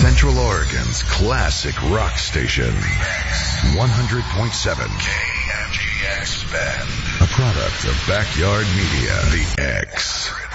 Central Oregon's classic rock station. 100.7 KMGX Bend. A product of Backyard Media. The X.